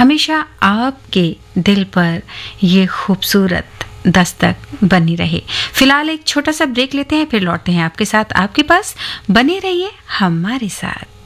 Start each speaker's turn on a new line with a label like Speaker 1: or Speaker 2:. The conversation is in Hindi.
Speaker 1: हमेशा आपके दिल पर ये खूबसूरत दस्तक बनी रहे। फिलहाल एक छोटा सा ब्रेक लेते हैं, फिर लौटते हैं आपके साथ। आपके पास बने रहिए हमारे साथ।